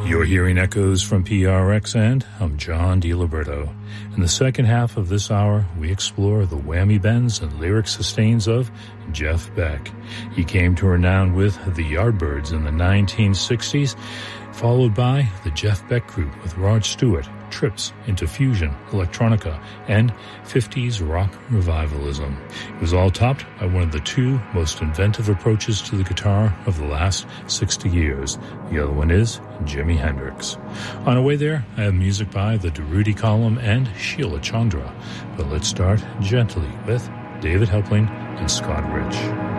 You're hearing echoes from PRX, and I'm John DiLiberto. In the second half of this hour, we explore the whammy bends and lyric sustains of Jeff Beck. He came to renown with the Yardbirds in the 1960s, followed by the Jeff Beck Group with Rod Stewart, trips into fusion, electronica, and 50s rock revivalism. It was all topped by one of the two most inventive approaches to the guitar of the last 60 years. The other one is Jimi Hendrix. On our way there, I have music by the Durruti Column and Sheila Chandra. But let's start gently with David Helpling and Scott Rich.